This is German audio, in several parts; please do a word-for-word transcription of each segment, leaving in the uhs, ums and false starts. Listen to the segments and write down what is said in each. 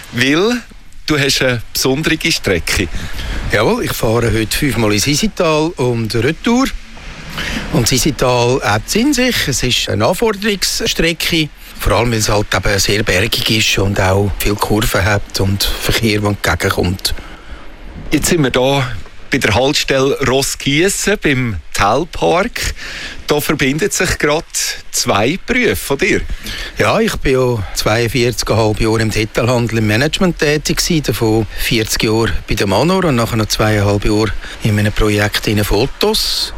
weil du hast eine besondere Strecke. Jawohl, ich fahre heute fünfmal ins Isital und Retour. Und das Isital hat es in sich. Es ist eine Anforderungsstrecke, vor allem weil es halt eben sehr bergig ist und auch viele Kurven hat und Verkehr, der entgegenkommt. Jetzt sind wir hier bei der Haltestelle Roskiessen beim Telpark. Da verbinden sich gerade zwei Berufe von dir. Ja, ich bin ja zweiundvierzig Komma fünf Jahre im Detailhandel im Management tätig gewesen, davon vierzig Jahre bei der Manor und nachher noch zweieinhalb Jahre in einem Projekt in Fotos.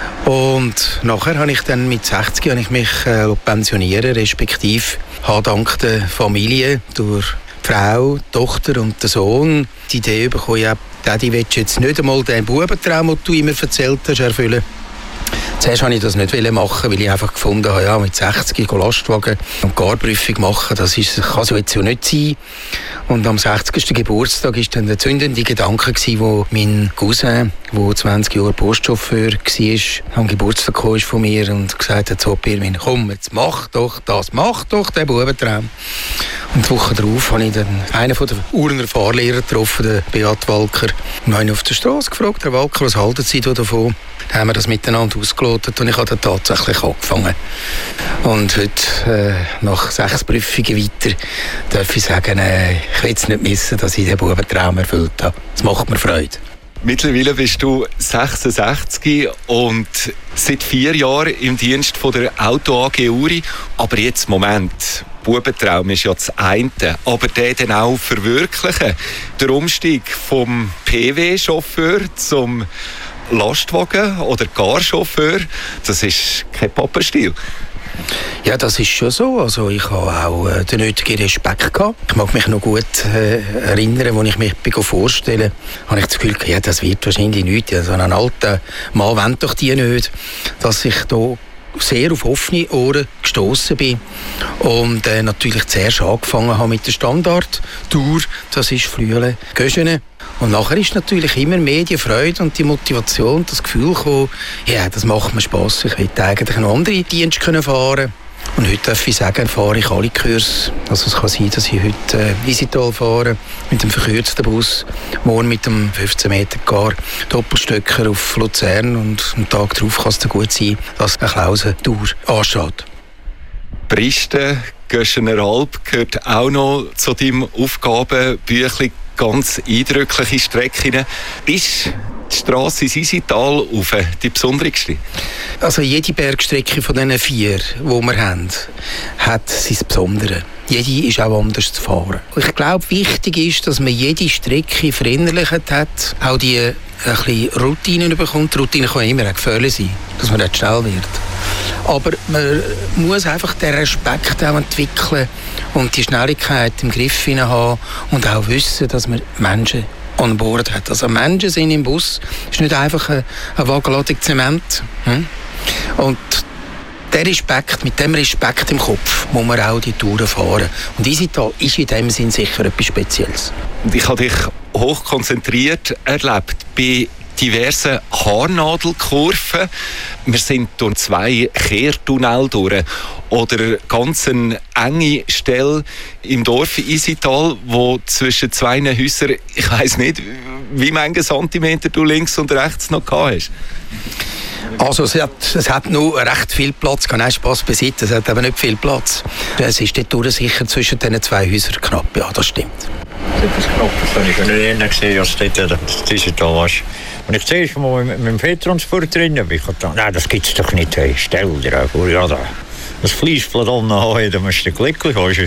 Und nachher habe ich dann mit sechzig habe ich mich äh, pensionieren, respektive habe dank der Familie durch die Frau, die Tochter und den Sohn die Idee bekommen, ja, Daddy, willst du jetzt nicht einmal den Bubentraum, den du immer erzählt hast, erfüllen? Zuerst wollte ich das nicht machen, weil ich einfach gefunden habe, ja, mit sechzig Lastwagen und Garprüfung machen, das ist, kann so jetzt ja nicht sein. Und am sechzigsten Geburtstag war dann der zündende Gedanke, wo mein Cousin, der zwanzig Jahre Postchauffeur war, am Geburtstag kam von mir und gesagt hat, so, Pirmin, komm, jetzt mach doch das, mach doch den Bubentraum. Und die Woche darauf habe ich dann einen der Urner Fahrlehrer getroffen, den Beat Walker. Und habe ihn auf der Straße gefragt, Herr Walker, was halten Sie davon? Dann haben wir das miteinander ausgelotet und ich habe dann tatsächlich angefangen. Und heute, äh, nach sechs Prüfungen weiter, darf ich sagen, äh, ich will es nicht missen, dass ich den Bubentraum erfüllt habe. Das macht mir Freude. Mittlerweile bist du sechsundsechzig und seit vier Jahren im Dienst von der Auto A G Uri. Aber jetzt, Moment, Bubentraum ist ja das eine, aber den dann auch verwirklichen. Der Umstieg vom P W-Chauffeur zum Lastwagen- oder Carchauffeur, das ist kein Pappenstiel. Ja, das ist schon so. Also ich habe auch äh, den nötigen Respekt gehabt. Ich mag mich noch gut äh, erinnern, als ich mich vorstelle, habe ich das Gefühl, ja, das wird wahrscheinlich nichts. Also ein alter Mann wollen doch die nicht, dass ich da sehr auf offene Ohren gestoßen bin und äh, natürlich zuerst angefangen habe mit der Standardtour, das ist Flüele Göschene. Und nachher ist natürlich immer mehr die Freude und die Motivation, das Gefühl gekommen, ja, das macht mir Spass, ich möchte eigentlich noch andere Dienste können fahren. Und heute darf ich sagen, fahre ich alle Kurse. Also es kann sein, dass ich heute äh, Isital fahre, mit dem verkürzten Bus, morgen mit dem fünfzehn Meter Gar Doppelstöcker auf Luzern und am Tag darauf kann es dann gut sein, dass eine Klausentour ansteht. Bristen, Göschener Alp gehört auch noch zu deinem Aufgabenbüchlein. Ganz eindrückliche Strecken. Ist die Strasse ins Isital rauf die besonderste? Also jede Bergstrecke von diesen vier, die wir haben, hat sein Besondere. Jede ist auch anders zu fahren. Ich glaube, wichtig ist, dass man jede Strecke verinnerlicht hat, auch die ein bisschen Routinen bekommt. Die Routine kann immer auch gefährlich sein, dass man nicht schnell wird. Aber man muss einfach den Respekt auch entwickeln und die Schnelligkeit im Griff haben und auch wissen, dass man Menschen an Bord hat. Also Menschen sind im Bus, ist nicht einfach eine, eine Wagenladung Zement. Hm? Und der Respekt, mit dem Respekt im Kopf muss man auch die Touren fahren. Und Isital ist in dem Sinn sicher etwas Spezielles. Und ich habe dich hochkonzentriert erlebt bei diversen Haarnadelkurven. Wir sind durch zwei Kehrtunnel durch. Oder ganz eine enge Stelle im Dorf Isital, wo zwischen zwei Häusern, ich weiss nicht, wie viele Zentimeter du links und rechts noch gehabt hast. Also es hat, es hat noch recht viel Platz, kein Spass beiseite, es hat aber nicht viel Platz. Es ist dort sicher zwischen diesen zwei Häusern knapp, ja, das stimmt. Das ist knapp, das habe ich schon nicht eher gesehen, als dort das Isital war. Und ich zuerst mal mit, mit dem Fettransport drin bin, ich dachte, nein, das gibt es doch nicht, hey, stell dir auch vor, ja, da. Das Fleischblatt haben, dann musst du glücklich sein.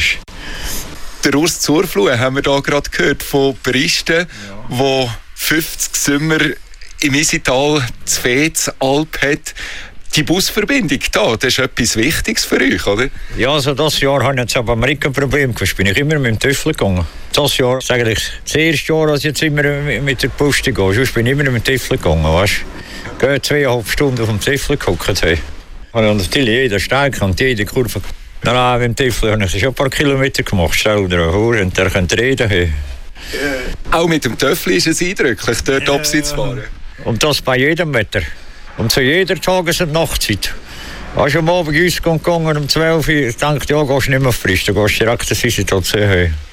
Der Urs Zurfluh haben wir hier gerade gehört von Bristen, ja, wo fünfzig Sommer im Isital zu Fez Alp hat. Die Busverbindung da, das ist etwas Wichtiges für euch, oder? Ja, also das Jahr habe ich jetzt aber ein Problem gehabt. Bin ich immer mit dem Töffel gegangen. Das Jahr, ist eigentlich das erste Jahr, als ich jetzt immer mit der Post gehe. Sonst bin ich immer mit dem Töffel gegangen, weißt du. Ich gehe zweieinhalb Stunden auf dem Töffel geguckt. Hey. Und natürlich jeder Steig und jede Kurve. Dann mit dem Töffel habe ich schon ein paar Kilometer gemacht. Stell dir vor, und der könnte reden. Hey. Yeah. Auch mit dem Töffel ist es eindrücklich, dort yeah. Abseits fahren. Und das bei jedem Wetter. Und zu jeder Tages- und Nachtzeit. Als ich am Abend ausgegangen um zwölf Uhr, ich dachte, ja, gehst du nicht mehr frisch, du gehst direkt ins Isital sehen.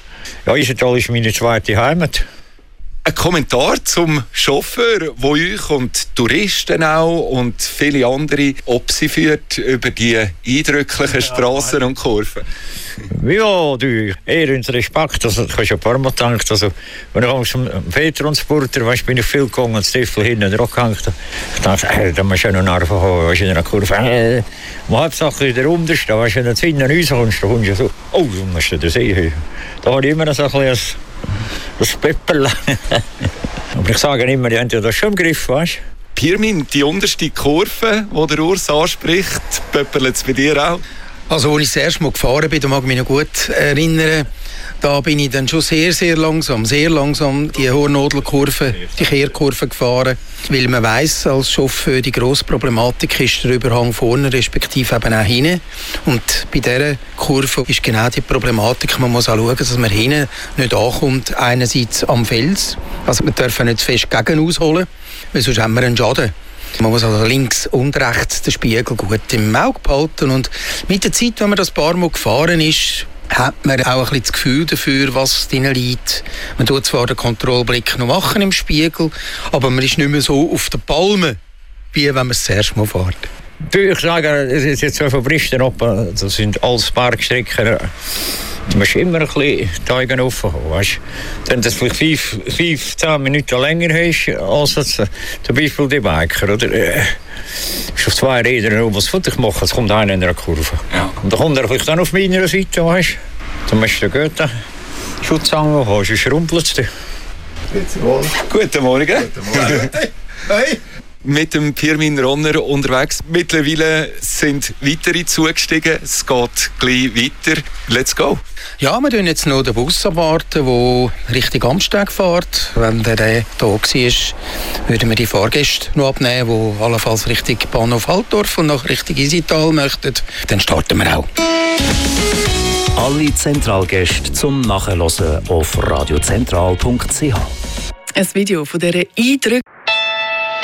Ja, Isental ist meine zweite Heimat. Ein Kommentar zum Chauffeur, der euch und Touristen auch und viele andere Opsi führt über die eindrücklichen Strassen und Kurven. Ja, du, eher und Respekt. Also, ich habe schon ein paar Mal gedacht, also, wenn ich am Fehltransporter, weißt, bin ich viel gegangen, das Stiefel hinten drauf gehängt. Ich dachte, äh, da musst du ja noch Nerven haben, weißt, in einer Kurve. Äh, man hat Sachen in der Unterste, weißt, wenn du hinten rauskommst, dann kommst du so, oh, du musst den See. Da habe ich immer so ein bisschen das Pepperl. Aber ich sage immer, die haben ja das schon im Griff, weißt du? Pirmin, die unterste Kurve, die der Urs anspricht, pöpperlt es bei dir auch? Also, als ich das erste Mal gefahren bin, da mag ich mich noch gut erinnern, da bin ich dann schon sehr, sehr langsam, sehr langsam die Hornadelkurve, die Kehrkurve gefahren, weil man weiss, als Chauffeur, die grosse Problematik ist der Überhang vorne, respektive eben auch hinten. Und bei dieser Kurve ist genau die Problematik, man muss auch schauen, dass man hinten nicht ankommt, einerseits am Fels, also man darf nicht zu fest gegen ausholen, weil sonst haben wir einen Schaden. Man muss also links und rechts den Spiegel gut im Auge behalten. Und mit der Zeit, wenn man das paar Mal gefahren ist, hat man auch ein bisschen das Gefühl dafür, was drinnen liegt. Man tut zwar den Kontrollblick noch machen im Spiegel, aber man ist nicht mehr so auf der Palme, wie wenn man es das erste Mal fährt. Ich sage, es ist jetzt so von Bristen ab, das sind alles Bergstrecken. Du musst immer ein bisschen die Augen offen haben, weißt? Wenn du vielleicht fünf, fünf, zehn Minuten länger hast, als das, zum Beispiel die Biker, oder? Äh, ist auf zwei Rädern oben was Fotos machen, es kommt einer in einer Kurve. Ja. Und dann kommt er vielleicht dann auf meiner Seite, weißt? Dann musst du den Schutzange haben, sonst rumpelt es dich. Guten Morgen. Guten Morgen. Hey. Mit dem Pirmin Ronner unterwegs. Mittlerweile sind weitere zugestiegen. Es geht gleich weiter. Let's go. Ja, wir warten jetzt noch den Bus abwarten, der Richtung Amsteg fährt. Wenn der da war, würden wir die Fahrgäste noch abnehmen, die allenfalls Richtung Bahnhof Altdorf und nach Richtung Isental möchten. Dann starten wir auch. Alle Zentralgäste zum Nachhören auf radiozentral punkt c h. Ein Video von dieser Eindrücke